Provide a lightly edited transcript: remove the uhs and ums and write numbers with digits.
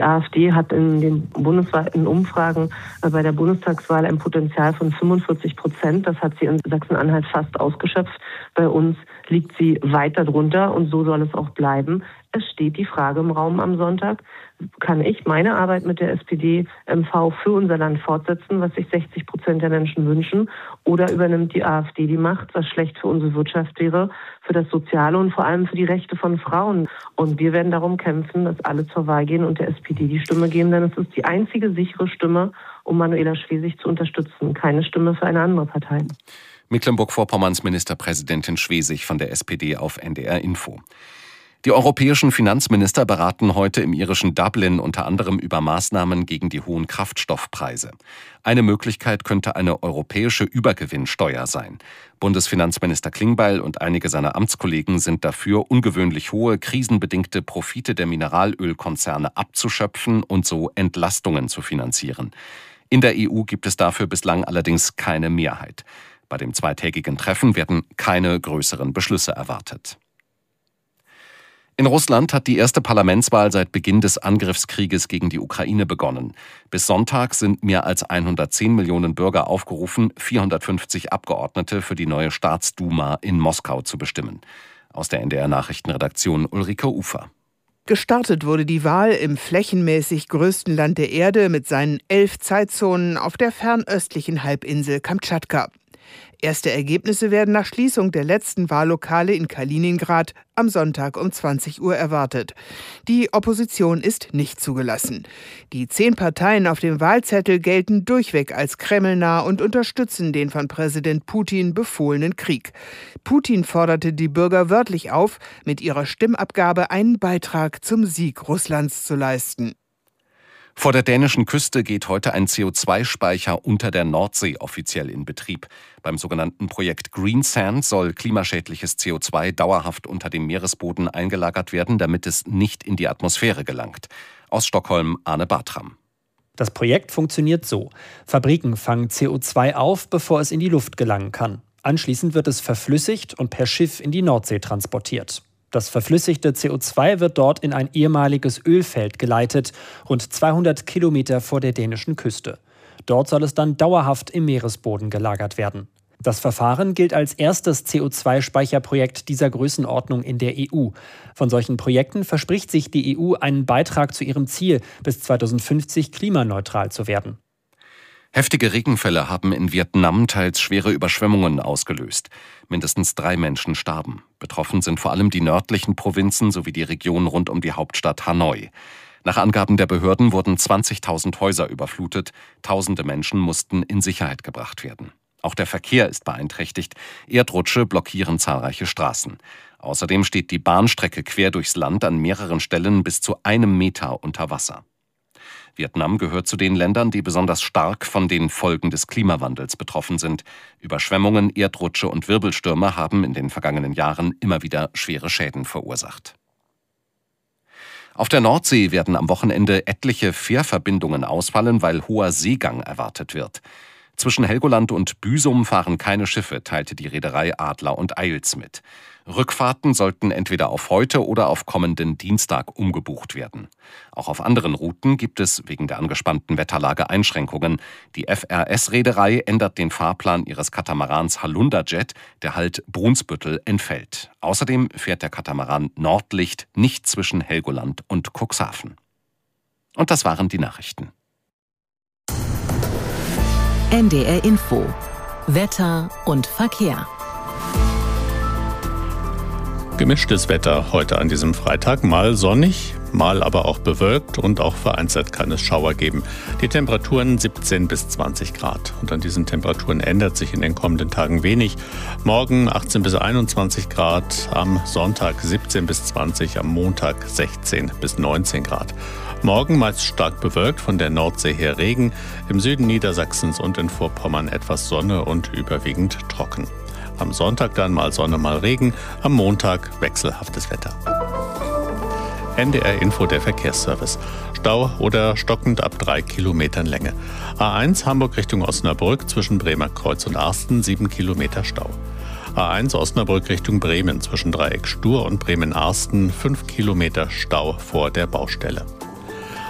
AfD hat in den bundesweiten Umfragen bei der Bundestagswahl ein Potenzial von 45%. Das hat sie in Sachsen-Anhalt fast ausgeschöpft. Bei uns liegt sie weiter drunter und so soll es auch bleiben. Es steht die Frage im Raum am Sonntag, kann ich meine Arbeit mit der SPD-MV für unser Land fortsetzen, was sich 60% der Menschen wünschen, oder übernimmt die AfD die Macht, was schlecht für unsere Wirtschaft wäre, für das Soziale und vor allem für die Rechte von Frauen. Und wir werden darum kämpfen, dass alle zur Wahl gehen und der SPD die Stimme geben, denn es ist die einzige sichere Stimme, um Manuela Schwesig zu unterstützen, keine Stimme für eine andere Partei. Mecklenburg-Vorpommerns Ministerpräsidentin Schwesig von der SPD auf NDR Info. Die europäischen Finanzminister beraten heute im irischen Dublin unter anderem über Maßnahmen gegen die hohen Kraftstoffpreise. Eine Möglichkeit könnte eine europäische Übergewinnsteuer sein. Bundesfinanzminister Klingbeil und einige seiner Amtskollegen sind dafür, ungewöhnlich hohe, krisenbedingte Profite der Mineralölkonzerne abzuschöpfen und so Entlastungen zu finanzieren. In der EU gibt es dafür bislang allerdings keine Mehrheit. Bei dem zweitägigen Treffen werden keine größeren Beschlüsse erwartet. In Russland hat die erste Parlamentswahl seit Beginn des Angriffskrieges gegen die Ukraine begonnen. Bis Sonntag sind mehr als 110 Millionen Bürger aufgerufen, 450 Abgeordnete für die neue Staatsduma in Moskau zu bestimmen. Aus der NDR-Nachrichtenredaktion Ulrike Ufer. Gestartet wurde die Wahl im flächenmäßig größten Land der Erde mit seinen 11 Zeitzonen auf der fernöstlichen Halbinsel Kamtschatka. Erste Ergebnisse werden nach Schließung der letzten Wahllokale in Kaliningrad am Sonntag um 20 Uhr erwartet. Die Opposition ist nicht zugelassen. Die 10 Parteien auf dem Wahlzettel gelten durchweg als kremlnah und unterstützen den von Präsident Putin befohlenen Krieg. Putin forderte die Bürger wörtlich auf, mit ihrer Stimmabgabe einen Beitrag zum Sieg Russlands zu leisten. Vor der dänischen Küste geht heute ein CO2-Speicher unter der Nordsee offiziell in Betrieb. Beim sogenannten Projekt Green Sand soll klimaschädliches CO2 dauerhaft unter dem Meeresboden eingelagert werden, damit es nicht in die Atmosphäre gelangt. Aus Stockholm Arne Bartram. Das Projekt funktioniert so. Fabriken fangen CO2 auf, bevor es in die Luft gelangen kann. Anschließend wird es verflüssigt und per Schiff in die Nordsee transportiert. Das verflüssigte CO2 wird dort in ein ehemaliges Ölfeld geleitet, rund 200 Kilometer vor der dänischen Küste. Dort soll es dann dauerhaft im Meeresboden gelagert werden. Das Verfahren gilt als erstes CO2-Speicherprojekt dieser Größenordnung in der EU. Von solchen Projekten verspricht sich die EU einen Beitrag zu ihrem Ziel, bis 2050 klimaneutral zu werden. Heftige Regenfälle haben in Vietnam teils schwere Überschwemmungen ausgelöst. Mindestens 3 Menschen starben. Betroffen sind vor allem die nördlichen Provinzen sowie die Region rund um die Hauptstadt Hanoi. Nach Angaben der Behörden wurden 20.000 Häuser überflutet. Tausende Menschen mussten in Sicherheit gebracht werden. Auch der Verkehr ist beeinträchtigt. Erdrutsche blockieren zahlreiche Straßen. Außerdem steht die Bahnstrecke quer durchs Land an mehreren Stellen bis zu 1 Meter unter Wasser. Vietnam gehört zu den Ländern, die besonders stark von den Folgen des Klimawandels betroffen sind. Überschwemmungen, Erdrutsche und Wirbelstürme haben in den vergangenen Jahren immer wieder schwere Schäden verursacht. Auf der Nordsee werden am Wochenende etliche Fährverbindungen ausfallen, weil hoher Seegang erwartet wird. Zwischen Helgoland und Büsum fahren keine Schiffe, teilte die Reederei Adler und Eils mit. Rückfahrten sollten entweder auf heute oder auf kommenden Dienstag umgebucht werden. Auch auf anderen Routen gibt es wegen der angespannten Wetterlage Einschränkungen. Die FRS-Reederei ändert den Fahrplan ihres Katamarans Halunda Jet, der Halt Brunsbüttel entfällt. Außerdem fährt der Katamaran Nordlicht nicht zwischen Helgoland und Cuxhaven. Und das waren die Nachrichten. NDR Info. Wetter und Verkehr. Gemischtes Wetter heute an diesem Freitag, mal sonnig, mal aber auch bewölkt und auch vereinzelt kann es Schauer geben. Die Temperaturen 17 bis 20 Grad. Und an diesen Temperaturen ändert sich in den kommenden Tagen wenig. Morgen 18 bis 21 Grad, am Sonntag 17 bis 20, am Montag 16 bis 19 Grad. Morgen meist stark bewölkt, von der Nordsee her Regen, im Süden Niedersachsens und in Vorpommern etwas Sonne und überwiegend trocken. Am Sonntag dann mal Sonne, mal Regen, am Montag wechselhaftes Wetter. NDR Info, der Verkehrsservice. Stau oder stockend ab 3 Kilometern Länge. A1 Hamburg Richtung Osnabrück zwischen Bremerkreuz und Arsten 7 Kilometer Stau. A1 Osnabrück Richtung Bremen zwischen Dreieck Stur und Bremen-Arsten 5 Kilometer Stau vor der Baustelle.